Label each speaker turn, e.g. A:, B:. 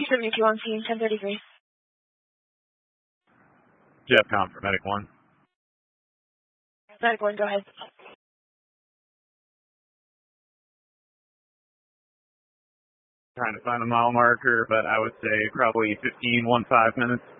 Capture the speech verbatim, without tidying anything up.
A: from Mickey on scene, ten thirty-three.
B: Jeff Count for Medic one.
A: Medic one, go ahead.
B: Trying to find a mile marker, but I would say probably fifteen, one, five minutes.